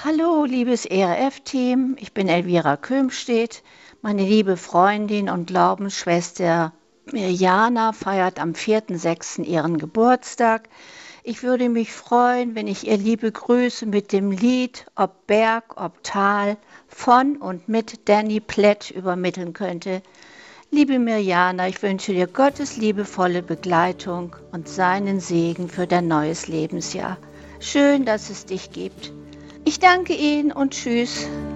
Hallo, liebes ERF-Team, ich bin Elvira Kömstedt. Meine liebe Freundin und Glaubensschwester Mirjana feiert am 4.6. ihren Geburtstag. Ich würde mich freuen, wenn ich ihr liebe Grüße mit dem Lied Ob Berg, ob Tal von und mit Danny Plett übermitteln könnte. Liebe Mirjana, ich wünsche dir Gottes liebevolle Begleitung und seinen Segen für dein neues Lebensjahr. Schön, dass es dich gibt. Ich danke Ihnen und tschüss.